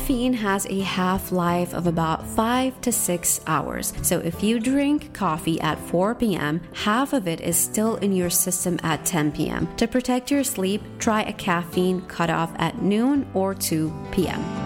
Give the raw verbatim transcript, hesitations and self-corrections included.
Caffeine has a half-life of about five to six hours. So if you drink coffee at four p.m., half of it is still in your system at ten p.m. To protect your sleep, try a caffeine cutoff at noon or two p.m.